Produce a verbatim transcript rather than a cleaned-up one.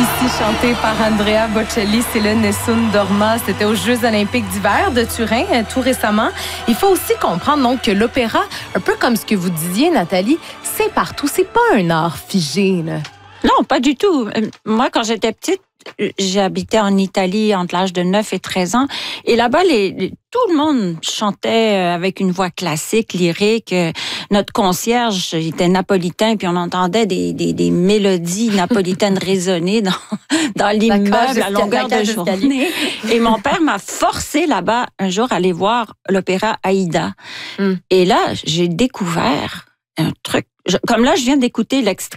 ici chanté par Andrea Bocelli, c'est le Nessun Dorma. C'était aux Jeux olympiques d'hiver de Turin tout récemment. Il faut aussi comprendre donc que l'opéra, un peu comme ce que vous disiez, Nathalie, c'est partout. C'est pas un art figé, là. Non, pas du tout. Moi, quand j'étais petite, j'habitais en Italie entre l'âge de neuf et treize ans. Et là-bas, les, les, tout le monde chantait avec une voix classique, lyrique. Notre concierge était napolitain, puis on entendait des, des, des mélodies napolitaines résonner dans, dans l'immeuble à longueur de journée. Et mon père m'a forcé là-bas un jour à aller voir l'opéra Aïda. Mm. Et là, j'ai découvert un truc. Je, comme là, je viens d'écouter l'extrait